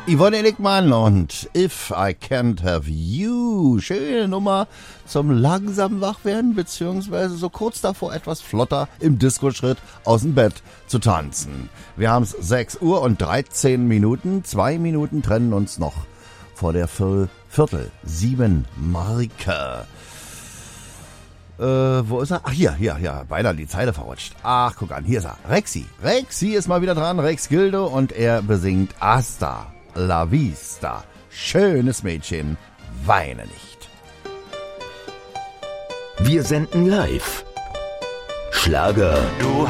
Yvonne Enigmann und If I Can't Have You. Schöne Nummer zum langsam Wachwerden, beziehungsweise so kurz davor etwas flotter im Disco-Schritt aus dem Bett zu tanzen. Wir haben es 6 Uhr und 13 Minuten. 2 Minuten trennen uns noch vor der Viertel 7 Marke. Wo ist er? Ach, hier, beinahe die Zeile verrutscht. Ach, guck an, hier ist er. Rexy ist mal wieder dran, Rex Gildo, und er besingt Hasta la Vista. Schönes Mädchen, weine nicht. Wir senden live. Schlager. Du